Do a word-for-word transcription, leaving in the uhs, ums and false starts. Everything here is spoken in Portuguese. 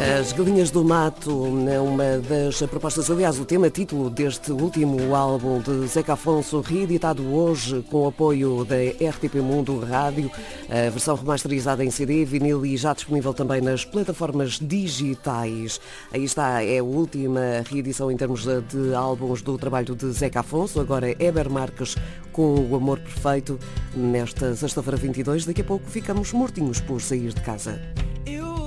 As Galinhas do Mato é uma das propostas, aliás, o tema título deste último álbum de Zeca Afonso, reeditado hoje com o apoio da R T P Mundo Rádio, a versão remasterizada em C D, vinil e já disponível também nas plataformas digitais. Aí está, é a última reedição em termos de álbuns do trabalho de Zeca Afonso, agora Heber Marques com O Amor Perfeito, nesta sexta-feira vinte e dois. Daqui a pouco ficamos mortinhos por sair de casa.